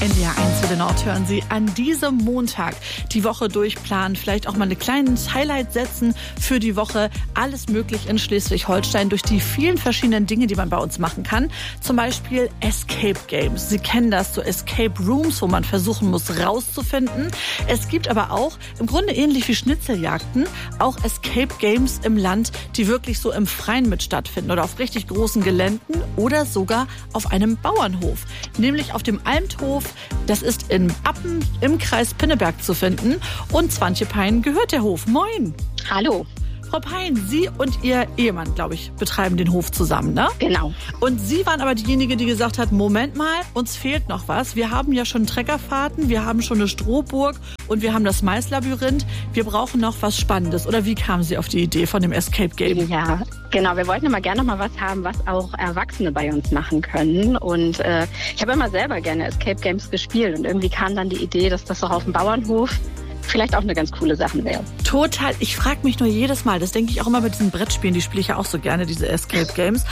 NDR 1 für den Ort hören Sie an diesem Montag die Woche durchplanen, vielleicht auch mal eine kleines Highlight setzen für die Woche. Alles möglich in Schleswig-Holstein durch die vielen verschiedenen Dinge, die man bei uns machen kann. Zum Beispiel Escape Games. Sie kennen das, so Escape Rooms, wo man versuchen muss, rauszufinden. Es gibt aber auch, im Grunde ähnlich wie Schnitzeljagden, auch Escape Games im Land, die wirklich so im Freien mit stattfinden oder auf richtig großen Geländen oder sogar auf einem Bauernhof. Nämlich auf dem Almthof. Das ist in Appen im Kreis Pinneberg zu finden. Und Swantje Pein gehört der Hof. Moin. Hallo. Frau Pein, Sie und Ihr Ehemann, glaube ich, betreiben den Hof zusammen, ne? Genau. Und Sie waren aber diejenige, die gesagt hat, Moment mal, uns fehlt noch was. Wir haben ja schon Treckerfahrten, wir haben schon eine Strohburg und wir haben das Maislabyrinth. Wir brauchen noch was Spannendes. Oder wie kamen Sie auf die Idee von dem Escape Game? Ja, genau. Wir wollten immer gerne noch mal was haben, was auch Erwachsene bei uns machen können. Und ich habe immer selber gerne Escape Games gespielt. Und irgendwie kam dann die Idee, dass das auch auf dem Bauernhof vielleicht auch eine ganz coole Sache wäre. Total. Ich frage mich nur jedes Mal, das denke ich auch immer mit diesen Brettspielen, die spiele ich ja auch so gerne, diese Escape Games.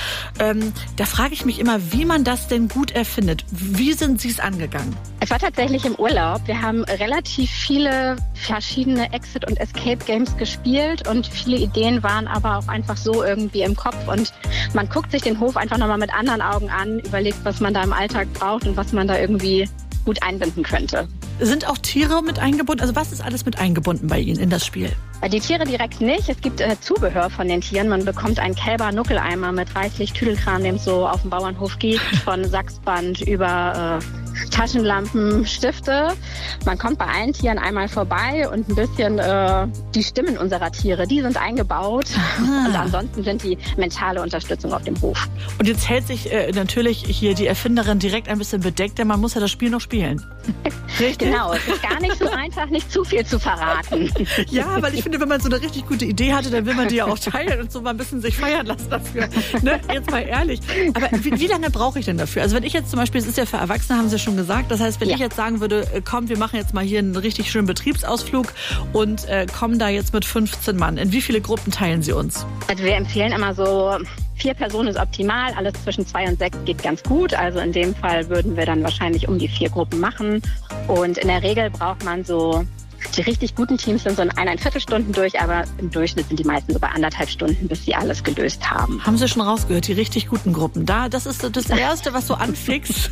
Da frage ich mich immer, wie man das denn gut erfindet. Wie sind Sie es angegangen? Es war tatsächlich im Urlaub. Wir haben relativ viele verschiedene Exit- und Escape Games gespielt und viele Ideen waren aber auch einfach so irgendwie im Kopf und man guckt sich den Hof einfach nochmal mit anderen Augen an, überlegt, was man da im Alltag braucht und was man da irgendwie gut einbinden könnte. Sind auch Tiere mit eingebunden? Also was ist alles mit eingebunden bei Ihnen in das Spiel? Die Tiere direkt nicht. Es gibt Zubehör von den Tieren. Man bekommt einen Kälber-Nuckeleimer mit reichlich Tüdelkram, dem es so auf dem Bauernhof geht, von Sachsband über Taschenlampen, Stifte. Man kommt bei allen Tieren einmal vorbei und ein bisschen die Stimmen unserer Tiere, die sind eingebaut. Aha. Und ansonsten sind die mentale Unterstützung auf dem Hof. Und jetzt hält sich natürlich hier die Erfinderin direkt ein bisschen bedeckt, denn man muss ja das Spiel noch spielen. Richtig? Genau, es ist gar nicht so einfach, nicht zu viel zu verraten. Ja, weil ich finde, wenn man so eine richtig gute Idee hatte, dann will man die ja auch teilen und so mal ein bisschen sich feiern lassen dafür. Ne? Jetzt mal ehrlich. Aber wie lange brauche ich denn dafür? Also wenn ich jetzt zum Beispiel, es ist ja für Erwachsene, haben Sie schon gesagt, das heißt, wenn ich jetzt sagen würde, komm, wir machen jetzt mal hier einen richtig schönen Betriebsausflug und kommen da jetzt mit 15 Mann. In wie viele Gruppen teilen Sie uns? Also wir empfehlen immer so 4 Personen ist optimal, alles zwischen 2 und 6 geht ganz gut. Also in dem Fall würden wir dann wahrscheinlich um die 4 Gruppen machen. Und in der Regel braucht man so, die richtig guten Teams sind so in 1,25 Stunden durch, aber im Durchschnitt sind die meisten so bei 1,5 Stunden, bis sie alles gelöst haben. Haben Sie schon rausgehört, die richtig guten Gruppen. Das ist das Erste, was so anfixt.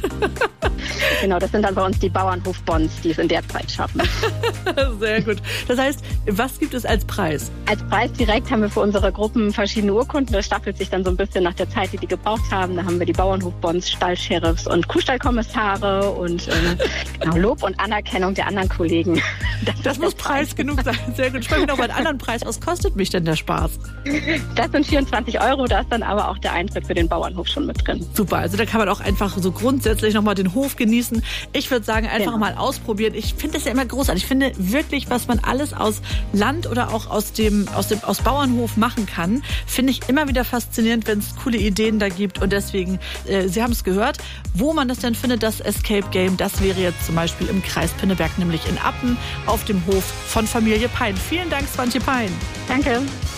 Genau, das sind dann bei uns die Bauernhof-Bonds, die es in der Zeit schaffen. Sehr gut. Das heißt, was gibt es als Preis? Als Preis direkt haben wir für unsere Gruppen verschiedene Urkunden. Das staffelt sich dann so ein bisschen nach der Zeit, die gebraucht haben. Da haben wir die Bauernhof-Bonds, Stallsheriffs und Kuhstallkommissare und genau, Lob und Anerkennung der anderen Kollegen. Das muss Preis genug sein. Sehr gut. Sprechen wir noch über einen anderen Preis. Was kostet mich denn der Spaß? Das sind 24 €. Da ist dann aber auch der Eintritt für den Bauernhof schon mit drin. Super. Also da kann man auch einfach so grundsätzlich nochmal den Hof genießen. Ich würde sagen, einfach mal ausprobieren. Ich finde das ja immer großartig. Ich finde wirklich, was man alles aus Land oder auch aus Bauernhof machen kann, finde ich immer wieder faszinierend, wenn es coole Ideen da gibt. Und deswegen, Sie haben es gehört, wo man das denn findet, das Escape Game, das wäre jetzt zum Beispiel im Kreis Pinneberg, nämlich in Appen auf dem Hof von Familie Pein. Vielen Dank, Swantje Pein. Danke.